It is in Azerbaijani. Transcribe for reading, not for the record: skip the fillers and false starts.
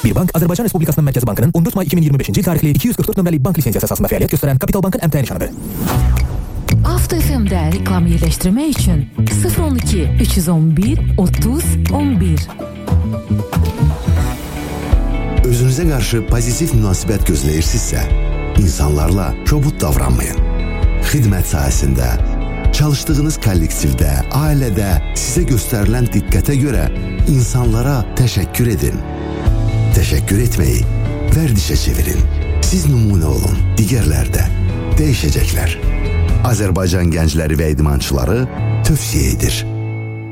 Bir bank Azərbaycan Respublikasının Mərkəzi Bankının 14 may 2025-ci il tarixli 244 nömrəli bank lisensiyası əsasında fəaliyyət göstərən Kapital Bankın əmtəyi nişanıdır. Avto FM-də reklam yerləşdirmək üçün 012 311 30 11. Özünüzə qarşı pozitiv münasibət gözləyirsinizsə, insanlarla kobud davranmayın. Xidmət sahəsində, çalışdığınız kollektivdə, ailədə sizə göstərilən diqqətə görə insanlara təşəkkür edin. Təşəkkür etməyi vərdişə çevirin. Siz nümunə olun, digərlər də dəyişəcəklər. Azərbaycan gəncləri və idmançıları tövsiyə edir.